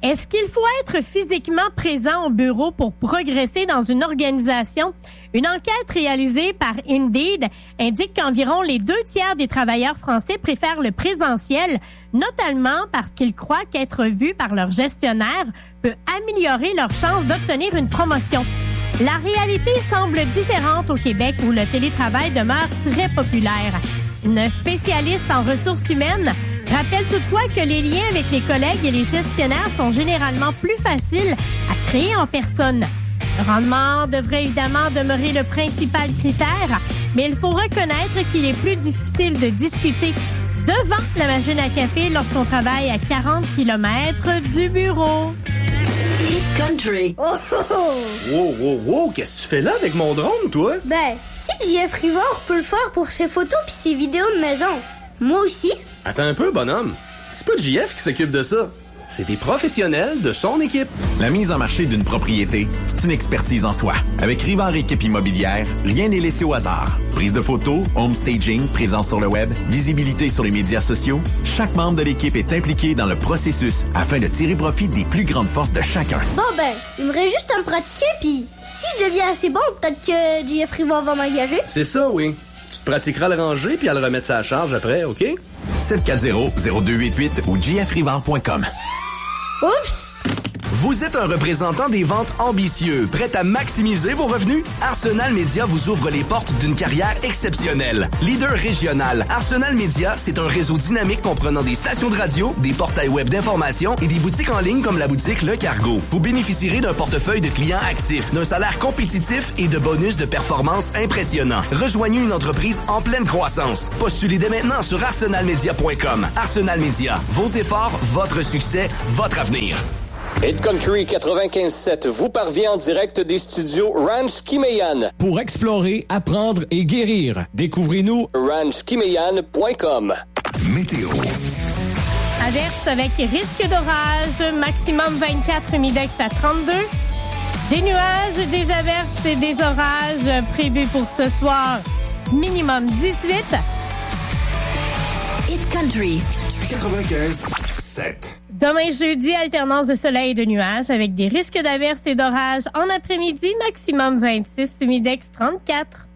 Est-ce qu'il faut être physiquement présent au bureau pour progresser dans une organisation? Une enquête réalisée par Indeed indique qu'environ les 2/3 des travailleurs français préfèrent le présentiel, notamment parce qu'ils croient qu'être vus par leur gestionnaire peut améliorer leurs chances d'obtenir une promotion. La réalité semble différente au Québec où le télétravail demeure très populaire. Une spécialiste en ressources humaines rappelle toutefois que les liens avec les collègues et les gestionnaires sont généralement plus faciles à créer en personne. Le rendement devrait évidemment demeurer le principal critère, mais il faut reconnaître qu'il est plus difficile de discuter devant la machine à café lorsqu'on travaille à 40 km du bureau. Hit Country. Oh, oh, oh. Wow, qu'est-ce que tu fais là avec mon drone, toi? Ben, si JF Rivard peut le faire pour ses photos pis ses vidéos de maison, moi aussi. Attends un peu, bonhomme. C'est pas JF qui s'occupe de ça. C'est des professionnels de son équipe. La mise en marché d'une propriété, c'est une expertise en soi. Avec Rivard Équipe Immobilière, rien n'est laissé au hasard. Prise de photos, home staging, présence sur le web, visibilité sur les médias sociaux, chaque membre de l'équipe est impliqué dans le processus afin de tirer profit des plus grandes forces de chacun. Bon ben, il me reste juste à me pratiquer puis si je deviens assez bon, peut-être que JF Rivard va m'engager. C'est ça, oui. Tu te pratiqueras à le ranger puis à le remettre sa charge après, OK? 740-0288 ou jfrivard.com. Oups! Vous êtes un représentant des ventes ambitieux, prêt à maximiser vos revenus? Arsenal Media vous ouvre les portes d'une carrière exceptionnelle. Leader régional, Arsenal Media, c'est un réseau dynamique comprenant des stations de radio, des portails web d'information et des boutiques en ligne comme la boutique Le Cargo. Vous bénéficierez d'un portefeuille de clients actifs, d'un salaire compétitif et de bonus de performance impressionnants. Rejoignez une entreprise en pleine croissance. Postulez dès maintenant sur arsenalmedia.com. Arsenal Media, vos efforts, votre succès, votre avenir. Hit Country 95.7 vous parvient en direct des studios Ranch Kimeyan. Pour explorer, apprendre et guérir, découvrez-nous ranchkimeyan.com. Météo. Averse avec risque d'orage, maximum 24, humidex à 32. Des nuages, des averses et des orages prévus pour ce soir, minimum 18. Hit Country 95.7. Demain jeudi, alternance de soleil et de nuages avec des risques d'averses et d'orages en après-midi, maximum 26, humidex 34.